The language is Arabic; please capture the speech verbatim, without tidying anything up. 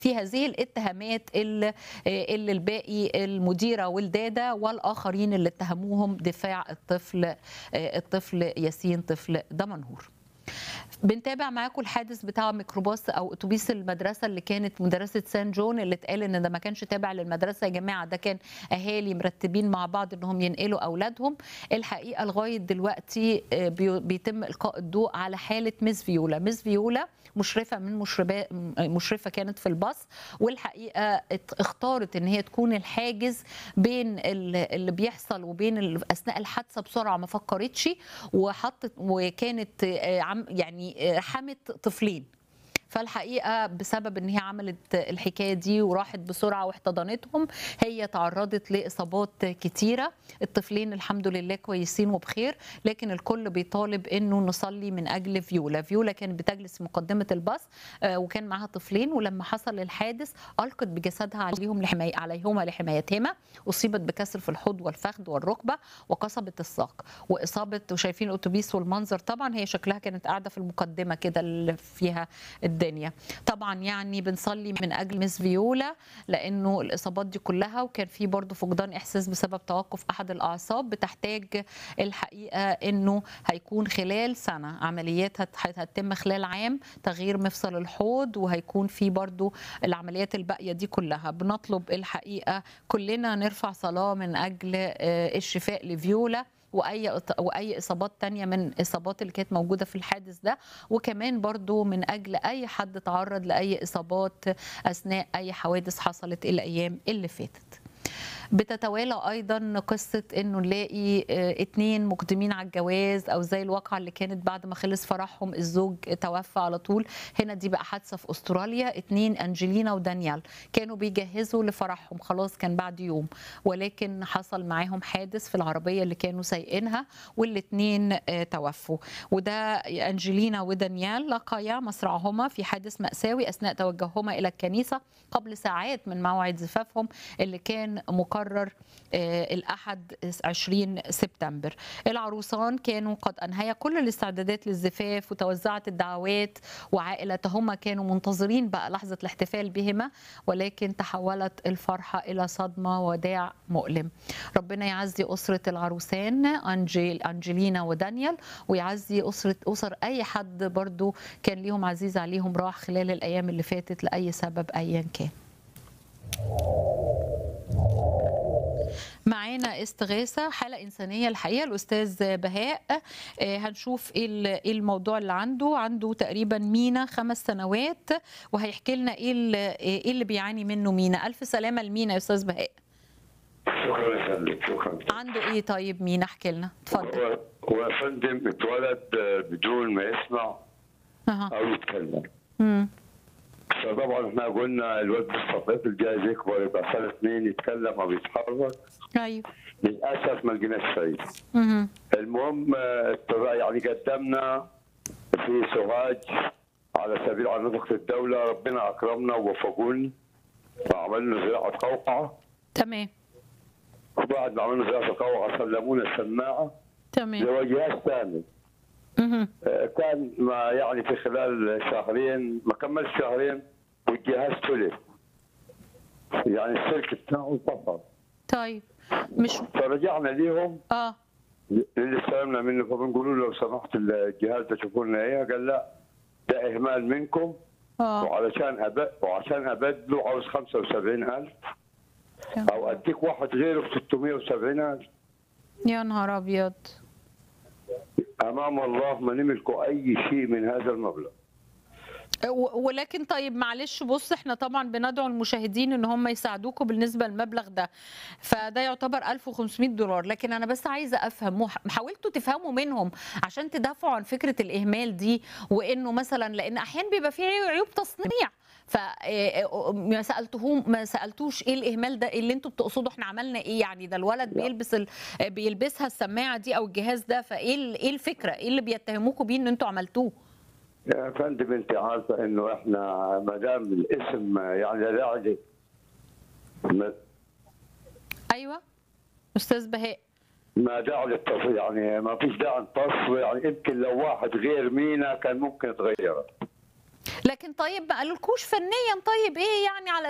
في هذه الاتهامات اللي, اللي الباقي المديرة والدادة والآخرين اللي اتهموهم دفاع الطفل الطفل ياسين طفل دمنهور. بنتابع معاكم الحادث بتاع ميكروباص او اتوبيس المدرسه اللي كانت مدرسه سان جون اللي اتقال ان ده ما كانش تابع للمدرسه. يا جماعه ده كان اهالي مرتبين مع بعض انهم ينقلوا اولادهم. الحقيقه لغايه دلوقتي بيتم القاء الضوء على حاله مس فيولا. مس فيولا مشرفه من مشرفه مشرفه كانت في الباص، والحقيقه اختارت ان هي تكون الحاجز بين اللي بيحصل وبين اثناء الحادثه بسرعه، ما فكرتش وحطت وكانت يعني حمت طفلين. فالحقيقه بسبب ان هي عملت الحكايه دي وراحت بسرعه واحتضنتهم هي تعرضت لاصابات كتيره. الطفلين الحمد لله كويسين وبخير، لكن الكل بيطالب انه نصلي من اجل فيولا. فيولا كانت بتجلس في مقدمه الباص وكان معاها طفلين، ولما حصل الحادث القت بجسدها عليهم لحمايه عليهما لحمايتهما. اصيبت بكسر في الحوض والفخذ والركبه وقصبت الساق واصابه. وشايفين الاتوبيس والمنظر طبعا، هي شكلها كانت قاعده في المقدمه كده اللي فيها الدنيا. طبعا يعني بنصلي من اجل مس فيولا لانه الاصابات دي كلها، وكان في برضه فقدان احساس بسبب توقف احد الاعصاب. بتحتاج الحقيقه انه هيكون خلال سنه عمليات هتتم خلال عام تغيير مفصل الحوض، وهيكون في برضه العمليات الباقيه دي كلها. بنطلب الحقيقه كلنا نرفع صلاه من اجل الشفاء لفيولا واي واي اصابات تانية من الاصابات اللي كانت موجوده في الحادث ده، وكمان برضو من اجل اي حد تعرض لاي اصابات اثناء اي حوادث حصلت الايام اللي فاتت. بتتوالى ايضا قصه انه نلاقي اتنين مقدمين على الجواز، او زي الواقعه اللي كانت بعد ما خلص فرحهم الزوج توفى على طول. هنا دي بقى حادثه في استراليا، اتنين انجلينا ودانيال كانوا بيجهزوا لفرحهم خلاص كان بعد يوم، ولكن حصل معاهم حادث في العربيه اللي كانوا سايقينها والاتنين توفوا. وده انجلينا ودانيال لقيا مصرعهما في حادث مأساوي اثناء توجههما الى الكنيسه قبل ساعات من موعد زفافهم اللي كان مقرر الأحد عشرين سبتمبر. العروسان كانوا قد أنهيا كل الاستعدادات للزفاف وتوزعت الدعوات، وعائلتهما كانوا منتظرين بقى لحظة الاحتفال بهما، ولكن تحولت الفرحة إلى صدمة وداع مؤلم. ربنا يعزي أسرة العروسان أنجيل أنجلينا ودانيال، ويعزي أسرة أسر أي حد برضو كان ليهم عزيز عليهم راح خلال الأيام اللي فاتت لأي سبب أيا كان. معانا استغاثة حالة إنسانية الحقيقة الأستاذ بهاء. هنشوف إيه الموضوع اللي عنده. عنده تقريبا مينا خمس سنوات، وهيحكي لنا إيه اللي بيعاني منه مينا. ألف سلامة لمينا يا أستاذ بهاء. شكرا يا فندم. شكرا. عنده إيه طيب مينا؟ احكي لنا اتفضل. هو يا فندم اتولد بدون ما يسمع أو يتكلم. امم فطبعا احنا قلنا الولد بالصفات الجاي يكبر يبقى سنه اثنين يتكلم او يتحرك. ايوه للاسف ما لقيناش فايده. امم المهم يعني قدمنا في سوهاج على سبيل على نفقه الدوله، ربنا اكرمنا ووفقوني فعملنا زراعه قوقعه. تمام. وبعد ما عملنا زراعه القوقعه سلمونا السماعه. تمام. اللي هو جهاز ثاني. اها كان ما يعني في خلال شهرين ما كملش شهرين والجهاز تلف، يعني السلك بتاعه انفصل. طيب مش فرجعنا ليهم اه اللي استلمنا منه، فبنقول له لو سمحت الجهاز ده شوفوا لنا ايه. قال لا ده اهمال منكم. اه وعلشان أب... وعشان ابدله عاوز خمسة وسبعين ألف او اديك واحد غيره ب ستمائة وسبعين ألف. يا نهار ابيض. امام الله ما نملكوا اي شيء من هذا المبلغ. ولكن طيب معلش بص، احنا طبعا بندعو المشاهدين ان هم يساعدوكم بالنسبه للمبلغ ده، فده يعتبر ألف وخمسمائة دولار. لكن انا بس عايزه افهم، حاولتوا تفهموا منهم عشان تدافعوا عن فكره الاهمال دي، وانه مثلا لان احيانا بيبقى فيه عيوب تصنيع، فما سالتهم ما سالتوش ايه الاهمال ده اللي انتوا بتقصدوا احنا عملنا ايه؟ يعني ده الولد بيلبس ال... بيلبسها السماعه دي او الجهاز ده، فايه ايه الفكره؟ ايه اللي بيتهموكوا بيه ان انتوا عملتوه؟ يا فندم انت عارفه انه احنا ما دام الاسم يعني لا ما... ايوه استاذ بهاء. ما داعي للتصوير، يعني ما فيش داعي للتصوير، يعني يمكن لو واحد غير مينا كان ممكن يتغير. لكن طيب ما قالولكوش فنيا طيب ايه يعني على